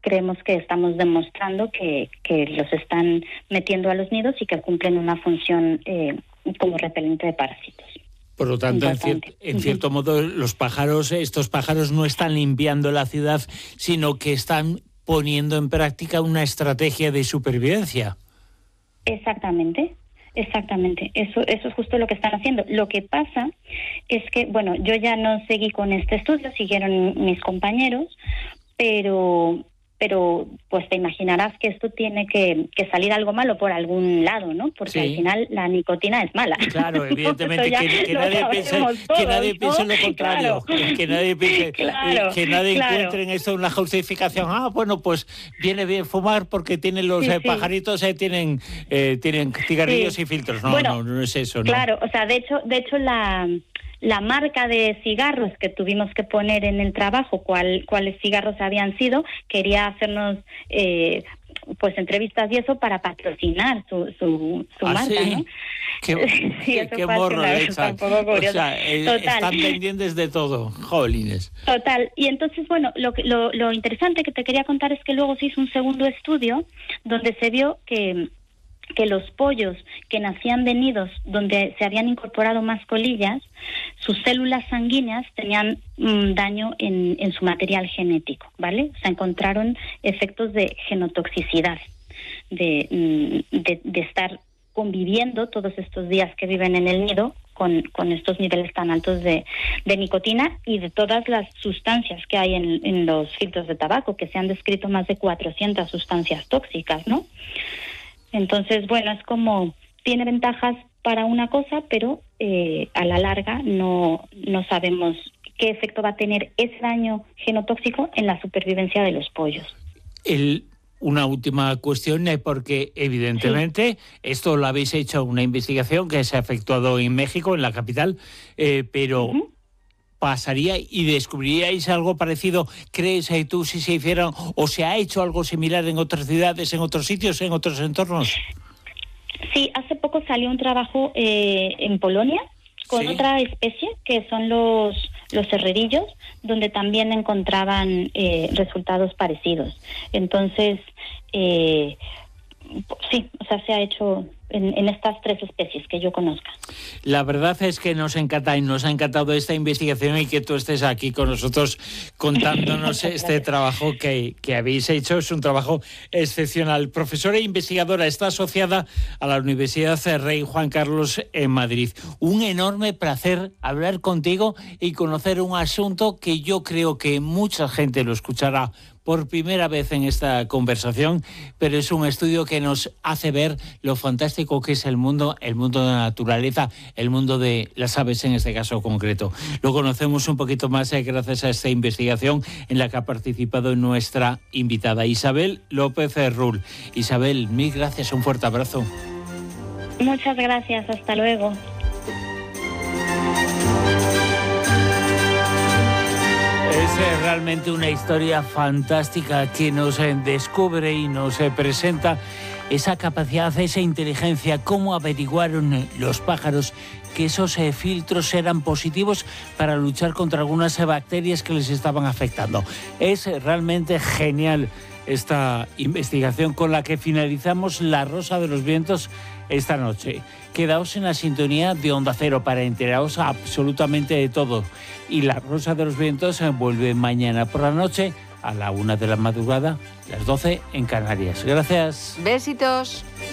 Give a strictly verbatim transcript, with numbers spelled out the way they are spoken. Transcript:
creemos que estamos demostrando que, que los están metiendo a los nidos y que cumplen una función eh, como repelente de parásitos. Por lo tanto, en, cier- en cierto modo, los pájaros, estos pájaros no están limpiando la ciudad, sino que están poniendo en práctica una estrategia de supervivencia. Exactamente, exactamente. Eso, eso es justo lo que están haciendo. Lo que pasa es que, bueno, yo ya no seguí con este estudio, siguieron mis compañeros, pero... pero pues te imaginarás que esto tiene que, que salir algo malo por algún lado, ¿no? Porque sí. Al final la nicotina es mala. Claro, evidentemente, que, que, nadie piense, todos, que nadie ¿no? piense lo contrario, claro. que nadie piense, claro, que nadie claro. encuentre en esto una justificación. Ah, bueno, pues viene bien fumar porque tienen los sí, eh, pajaritos, eh, tienen eh, tienen cigarrillos sí. y filtros. No, bueno, no, no es eso, ¿no? Claro, o sea, de hecho, de hecho la... La marca de cigarros que tuvimos que poner en el trabajo, cuál, cuáles cigarros habían sido, quería hacernos eh, pues entrevistas y eso para patrocinar su, su, su ¿Ah, marca, sí? ¿no? Qué, sí, qué, qué morro, Alexa. O sea, eh, Total. Están pendientes de todo, jolines. Total. Y entonces, bueno, lo, lo, lo interesante que te quería contar es que luego se hizo un segundo estudio donde se vio que... que los pollos que nacían de nidos donde se habían incorporado más colillas, sus células sanguíneas tenían mmm, daño en, en su material genético, ¿vale? Se encontraron efectos de genotoxicidad, de, de, de estar conviviendo todos estos días que viven en el nido con, con estos niveles tan altos de, de nicotina y de todas las sustancias que hay en, en los filtros de tabaco, que se han descrito más de cuatrocientas sustancias tóxicas, ¿no? Entonces, bueno, es como, tiene ventajas para una cosa, pero eh, a la larga no, no sabemos qué efecto va a tener ese daño genotóxico en la supervivencia de los pollos. El, una última cuestión, porque evidentemente sí. esto lo habéis hecho una investigación que se ha efectuado en México, en la capital, eh, pero... Uh-huh. ¿Pasaría y descubriríais algo parecido? ¿Crees eh, tú si se hicieran o se ha hecho algo similar en otras ciudades, en otros sitios, en otros entornos? Sí, hace poco salió un trabajo eh, en Polonia con ¿Sí? otra especie que son los los herrerillos, donde también encontraban eh, resultados parecidos. Entonces, eh, sí, o sea, se ha hecho en, en estas tres especies que yo conozca. La verdad es que nos encanta y nos ha encantado esta investigación y que tú estés aquí con nosotros contándonos este trabajo que, que habéis hecho. Es un trabajo excepcional. Profesora e investigadora, está asociada a la Universidad Rey Juan Carlos en Madrid. Un enorme placer hablar contigo y conocer un asunto que yo creo que mucha gente lo escuchará por primera vez en esta conversación, pero es un estudio que nos hace ver lo fantástico que es el mundo, el mundo de la naturaleza, el mundo de las aves en este caso concreto. Lo conocemos un poquito más eh, gracias a esta investigación en la que ha participado nuestra invitada Isabel López Rull. Isabel, mil gracias, un fuerte abrazo. Muchas gracias, hasta luego. Es realmente una historia fantástica que nos descubre y nos presenta esa capacidad, esa inteligencia, cómo averiguaron los pájaros que esos filtros eran positivos para luchar contra algunas bacterias que les estaban afectando. Es realmente genial esta investigación con la que finalizamos La Rosa de los Vientos esta noche. Quedaos en la sintonía de Onda Cero para enteraros absolutamente de todo. Y La Rosa de los Vientos vuelve mañana por la noche a la una de la madrugada, las doce en Canarias. Gracias. Besitos.